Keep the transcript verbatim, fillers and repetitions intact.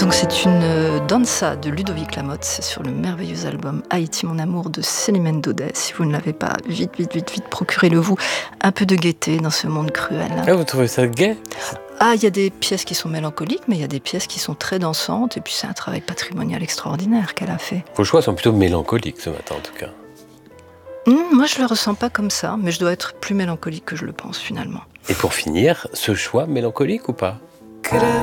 Donc c'est une euh, danza de Ludovic Lamotte, c'est sur le merveilleux album Haïti mon amour de Célimène Daudet. Si vous ne l'avez pas, vite, vite, vite, vite, procurez-le vous. Un peu de gaieté dans ce monde cruel. Ah, vous trouvez ça gai ? Ah, il y a des pièces qui sont mélancoliques, mais il y a des pièces qui sont très dansantes, et puis c'est un travail patrimonial extraordinaire qu'elle a fait. Vos choix sont plutôt mélancoliques ce matin en tout cas. Mmh, moi je le ressens pas comme ça, mais je dois être plus mélancolique que je le pense finalement. Et pour finir, ce choix mélancolique ou pas ?